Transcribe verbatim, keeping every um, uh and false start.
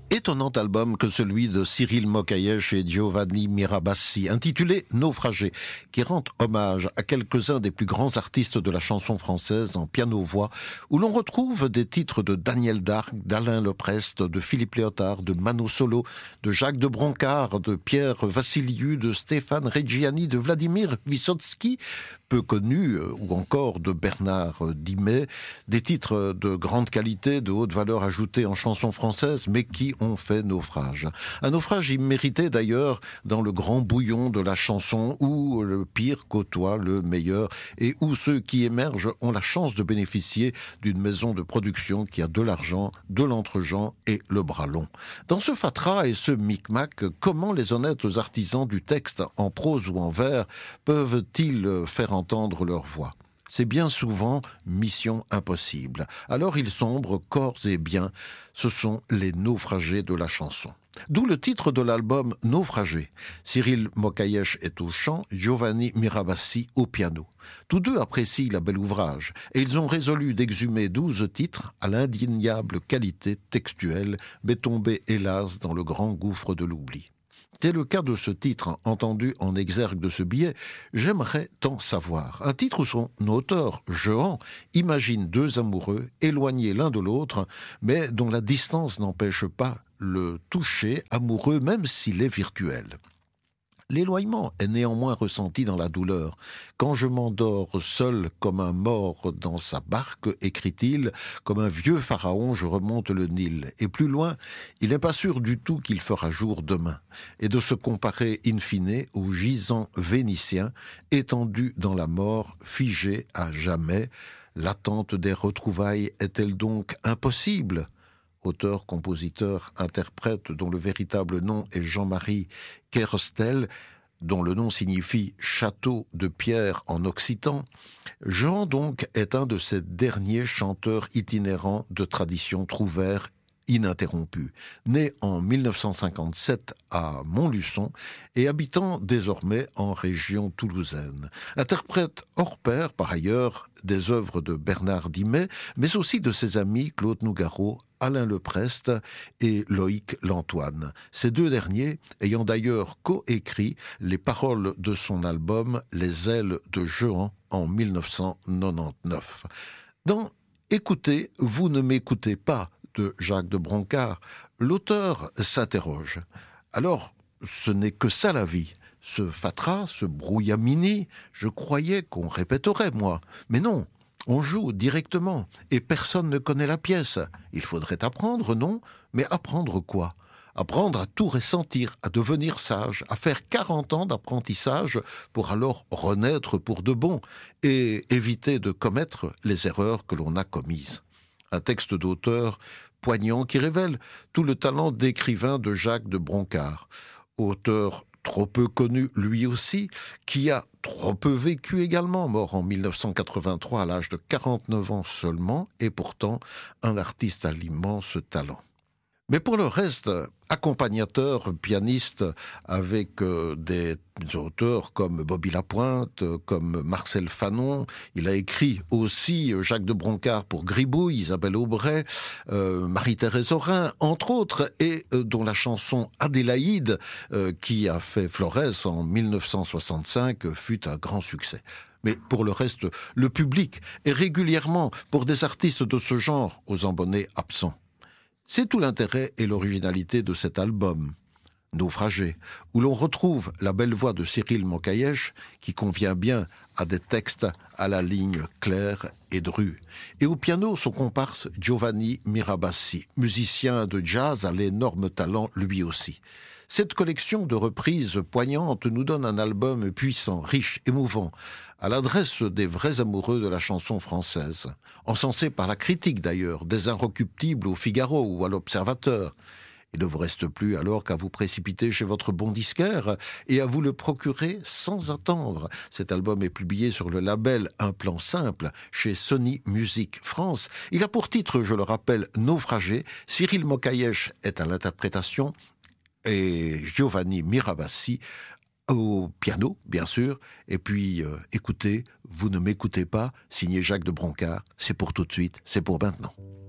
Étonnant album que celui de Cyril Mokayesh et Giovanni Mirabassi, intitulé Naufragé, qui rend hommage à quelques-uns des plus grands artistes de la chanson française en piano-voix, où l'on retrouve des titres de Daniel Darc, d'Alain Leprest, de Philippe Léotard, de Mano Solo, de Jacques de Broncard, de Pierre Vassiliou, de Stéphane Reggiani, de Vladimir Vysotsky, peu connu, ou encore de Bernard Dimet, des titres de grande qualité, de haute valeur ajoutée en chanson française, mais qui ont fait naufrage. Un naufrage immérité d'ailleurs dans le grand bouillon de la chanson où le pire côtoie le meilleur et où ceux qui émergent ont la chance de bénéficier d'une maison de production qui a de l'argent, de l'entre-gens et le bras long. Dans ce fatras et ce micmac, comment les honnêtes artisans du texte, en prose ou en vers, peuvent-ils faire entendre leur voix ? C'est bien souvent mission impossible. Alors ils sombrent corps et biens. Ce sont les naufragés de la chanson. D'où le titre de l'album Naufragé. Cyril Mokayesh est au chant, Giovanni Mirabassi au piano. Tous deux apprécient la belle ouvrage et ils ont résolu d'exhumer douze titres à l'indéniable qualité textuelle, mais tombés hélas dans le grand gouffre de l'oubli. C'est le cas de ce titre, entendu en exergue de ce billet, J'aimerais tant savoir. Un titre où son auteur, Jehan, imagine deux amoureux éloignés l'un de l'autre, mais dont la distance n'empêche pas le toucher amoureux, même s'il est virtuel. L'éloignement est néanmoins ressenti dans la douleur. Quand je m'endors seul comme un mort dans sa barque, écrit-il, comme un vieux pharaon, je remonte le Nil. Et plus loin, il n'est pas sûr du tout qu'il fera jour demain. Et de se comparer in fine aux gisants vénitiens, étendus dans la mort, figés à jamais. L'attente des retrouvailles est-elle donc impossible ? Auteur, compositeur, interprète dont le véritable nom est Jean-Marie Kerstel, dont le nom signifie « château de pierre » en occitan, Jean donc est un de ces derniers chanteurs itinérants de tradition trouvère ininterrompue. Né en mille neuf cent cinquante-sept à Montluçon et habitant désormais en région toulousaine. Interprète hors pair, par ailleurs, des œuvres de Bernard Dimet, mais aussi de ses amis Claude Nougaro, Alain Leprest et Loïc Lantoine. Ces deux derniers ayant d'ailleurs coécrit les paroles de son album Les ailes de Jehan en mille neuf cent quatre-vingt-dix-neuf. Dans Écoutez, vous ne m'écoutez pas de Jacques de Broncard, l'auteur s'interroge. Alors, ce n'est que ça la vie. Ce fatras, ce brouillamini, je croyais qu'on répéterait, moi. Mais non, on joue directement et personne ne connaît la pièce. Il faudrait apprendre, non ? Mais apprendre quoi ? Apprendre à tout ressentir, à devenir sage, à faire quarante ans d'apprentissage pour alors renaître pour de bon et éviter de commettre les erreurs que l'on a commises. Un texte d'auteur poignant qui révèle tout le talent d'écrivain de Jacques de Broncard. Auteur trop peu connu lui aussi, qui a trop peu vécu également, mort en mille neuf cent quatre-vingt-trois à l'âge de quarante-neuf ans seulement, et pourtant un artiste à l'immense talent. Mais pour le reste, accompagnateur, pianiste, avec euh, des auteurs comme Bobby Lapointe, comme Marcel Fanon. Il a écrit aussi Jacques de Broncard pour Gribouille, Isabelle Aubray, euh, Marie-Thérèse Aurin, entre autres, et euh, dont la chanson Adélaïde, euh, qui a fait Florès en mille neuf cent soixante-cinq, fut un grand succès. Mais pour le reste, le public est régulièrement, pour des artistes de ce genre, aux embonnets absents. C'est tout l'intérêt et l'originalité de cet album, Naufragé, où l'on retrouve la belle voix de Cyril Mokayesh, qui convient bien à des textes à la ligne claire et drue. Et au piano, son comparse Giovanni Mirabassi, musicien de jazz à l'énorme talent lui aussi. Cette collection de reprises poignantes nous donne un album puissant, riche, émouvant, à l'adresse des vrais amoureux de la chanson française, encensé par la critique d'ailleurs, des Inrecuptibles au Figaro ou à l'Observateur. Il ne vous reste plus alors qu'à vous précipiter chez votre bon disquaire et à vous le procurer sans attendre. Cet album est publié sur le label Un Plan Simple chez Sony Music France. Il a pour titre, je le rappelle, Naufragé. Cyril Mokayesh est à l'interprétation et Giovanni Mirabassi au piano, bien sûr. Et puis, euh, écoutez, vous ne m'écoutez pas, signé Jacques de Broncard. C'est pour tout de suite, c'est pour maintenant.